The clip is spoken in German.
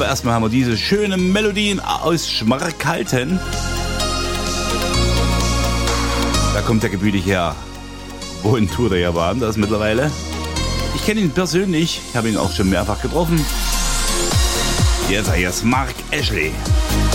Aber erstmal haben wir diese schönen Melodien aus Schmarkalden. Da kommt der gebührlich her. Wohin tut er ja woanders mittlerweile? Ich kenne ihn persönlich, ich habe ihn auch schon mehrfach getroffen. Jetzt ist Mark Ashley.